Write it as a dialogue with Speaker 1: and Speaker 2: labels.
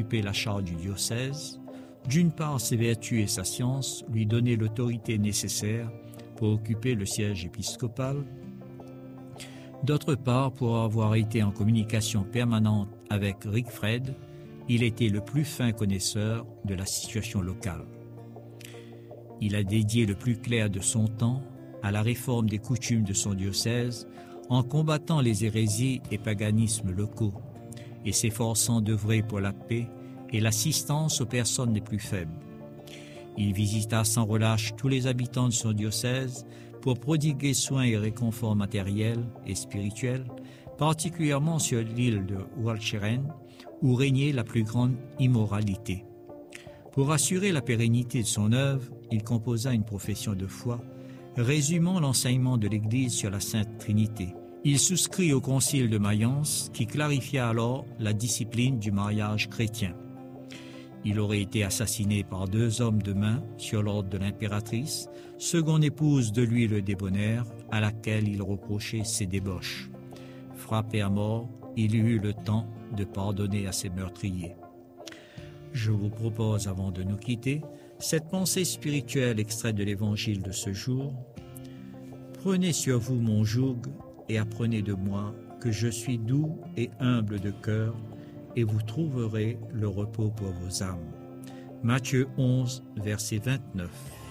Speaker 1: occuper la charge du diocèse, d'une part ses vertus et sa science lui donnaient l'autorité nécessaire pour occuper le siège épiscopal, d'autre part pour avoir été en communication permanente avec Rigfred, il était le plus fin connaisseur de la situation locale. Il a dédié le plus clair de son temps à la réforme des coutumes de son diocèse en combattant les hérésies et paganismes locaux et s'efforçant d'œuvrer pour la paix et l'assistance aux personnes les plus faibles. Il visita sans relâche tous les habitants de son diocèse pour prodiguer soins et réconfort matériels et spirituels, particulièrement sur l'île de Walcheren, où régnait la plus grande immoralité. Pour assurer la pérennité de son œuvre, il composa une profession de foi, résumant l'enseignement de l'Église sur la Sainte Trinité. Il souscrit au Concile de Mayence, qui clarifia alors la discipline du mariage chrétien. Il aurait été assassiné par 2 hommes de main sur l'ordre de l'impératrice, seconde épouse de Louis le Débonnaire, à laquelle il reprochait ses débauches. Frappé à mort, il eut le temps de pardonner à ses meurtriers. Je vous propose, avant de nous quitter, cette pensée spirituelle extraite de l'Évangile de ce jour. Prenez sur vous mon joug et apprenez de moi que je suis doux et humble de cœur, et vous trouverez le repos pour vos âmes. Matthieu 11, verset 29.